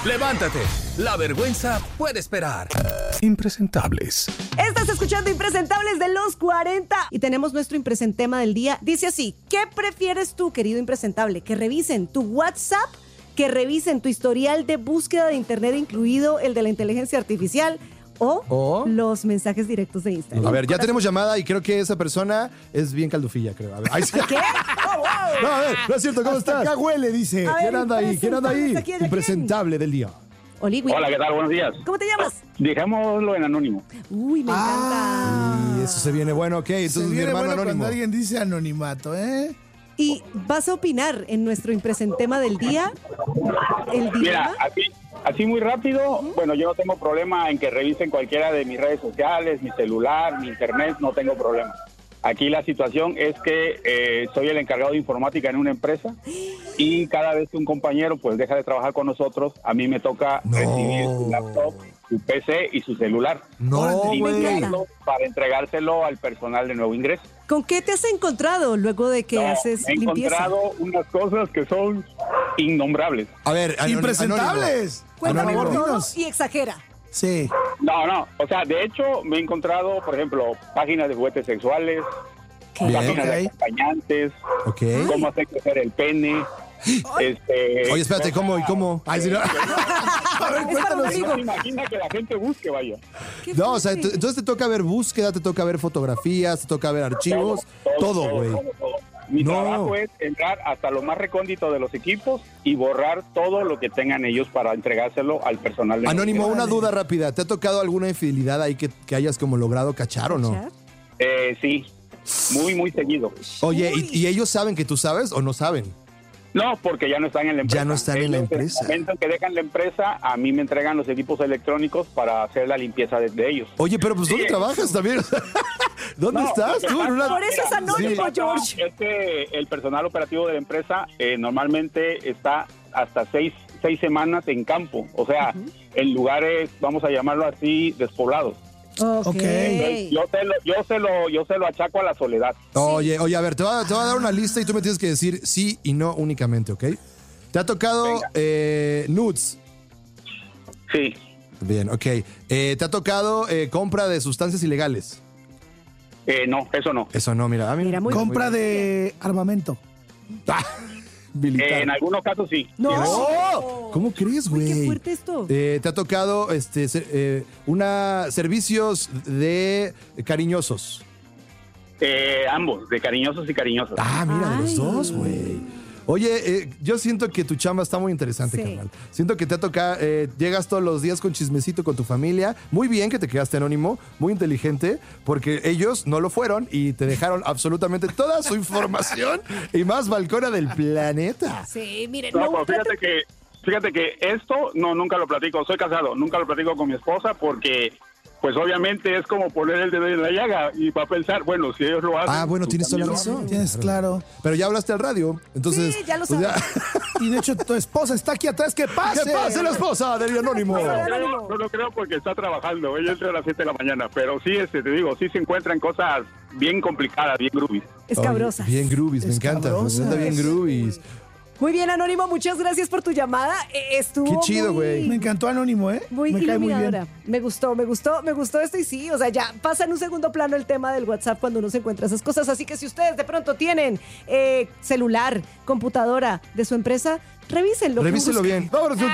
Levántate, la vergüenza puede esperar. Impresentables. Estás escuchando Impresentables de los 40 y tenemos nuestro impresentema del día. Dice así: ¿qué prefieres tú, querido impresentable? ¿Que revisen tu WhatsApp? ¿Que revisen tu historial de búsqueda de internet, incluido el de la inteligencia artificial? O los mensajes directos de Instagram. A ver, ya tenemos llamada y creo que esa persona es bien caldufilla, creo. A ver. Ay, sí. ¿Qué? Oh, wow. No, a ver, no es cierto, ¿cómo estás? Acá huele, dice. A ver, ¿Quién anda ahí? ¿Quién anda ahí? ¿Aquí quién? Impresentable del día. Oligui. Hola, ¿qué tal? Buenos días. ¿Cómo te llamas? Dejémoslo en anónimo. Uy, me encanta. Y eso se viene bueno, ok. Entonces, Se mi viene hermano bueno anónimo. cuando alguien dice anonimato, ¿eh? ¿Y vas a opinar en nuestro impresentema del día? El Mira, dilema. así muy rápido, bueno, yo no tengo problema en que revisen cualquiera de mis redes sociales, mi celular, mi internet, no tengo problema. Aquí la situación es que soy el encargado de informática en una empresa y cada vez que un compañero pues deja de trabajar con nosotros, a mí me toca recibir su laptop, su PC y su celular. No, Y güey. para entregárselo al personal de nuevo ingreso. ¿Con qué te has encontrado luego de que No, haces he limpieza? encontrado unas cosas que son innombrables. A ver, ¡Impresentables! Cuéntame Por por favor, todo dinos. y exagera. Sí. No, o sea, de hecho me he encontrado, por ejemplo, páginas de juguetes sexuales, ¿Qué? Bien. páginas de Ok. acompañantes, Ok. cómo hacer crecer el pene. Oye, espérate, ¿cómo? ¿Y cómo? Ay, sí, no. A ver, Es para cuéntanos. Rodrigo. No se imagina que la gente busque, vaya. ¿Qué No, o sea, fuerte? entonces te toca ver búsqueda, te toca ver fotografías, te toca ver archivos, todo, güey. todo. Mi No. trabajo es entrar hasta lo más recóndito de los equipos y borrar todo lo que tengan ellos para entregárselo al personal de Anónimo, nuevo una duda rápida. ¿Te ha tocado alguna infidelidad ahí que hayas como logrado cachar o no? ¿Cachar? Sí, muy seguido. Oye, Uy. ¿y ellos saben que tú sabes o no saben? No, porque ya no están en la empresa. Ya no están en la empresa. En el momento en que dejan la empresa, a mí me entregan los equipos electrónicos para hacer la limpieza de ellos. Oye, pero pues ¿dónde Sí, trabajas también? ¿Dónde No, estás lo que tú? En una- Por eso es anónimo, Sí. George. Es que el personal operativo de la empresa normalmente está hasta seis semanas en campo, o sea, en lugares, vamos a llamarlo así, despoblados. Ok. Yo se lo achaco a la soledad. Oye, a ver, te voy a dar una lista y tú me tienes que decir sí y no únicamente, ¿ok? ¿Te ha tocado Venga. nudes? Sí. Bien, ok. ¿Te ha tocado compra de sustancias ilegales? No, eso no. Eso no, mira. Mira, muy Compra de armamento. Militar. En algunos casos sí. ¡No! ¿Cómo crees, Uy, güey? qué fuerte esto. ¿Te ha tocado servicios de cariñosos? Ambos, de cariñosos y cariñosas. Ah, mira, de los Ay. dos, güey. Oye, yo siento que tu chamba está muy interesante, Sí. carnal. Siento que te ha tocado, llegas todos los días con chismecito con tu familia. Muy bien que te quedaste anónimo, muy inteligente, porque ellos no lo fueron y te dejaron absolutamente toda su información y más balcona del planeta. Sí, miren, No, no, pues fíjate que esto nunca lo platico. Soy casado, nunca lo platico con mi esposa porque, pues obviamente es como poner el dedo en la llaga y para pensar, bueno, si ellos lo hacen. Ah, bueno, tú tienes toda la también lo razón. Tienes claro. Pero ya hablaste al radio, entonces... Sí, ya lo pues sabes. Y de hecho, tu esposa está aquí atrás. ¡Que pase! ¡Que pase la esposa del anónimo! No lo creo porque está trabajando. Ella entra a las 7 de la mañana. Pero sí, te digo, sí se encuentran cosas bien complicadas, bien groovies. escabrosas. Oye, bien groovies, me encanta. Me Escabrosas. encanta bien groovies. Muy bien, Anónimo, muchas gracias por tu llamada. Estuvo Qué chido, güey. Me encantó Anónimo, ¿eh? Muy Me cae muy iluminadora. bien. Me gustó esto y sí, o sea, ya pasa en un segundo plano el tema del WhatsApp cuando uno se encuentra esas cosas. Así que si ustedes de pronto tienen celular, computadora de su empresa, revísenlo. Revíselo bien. Vámonos.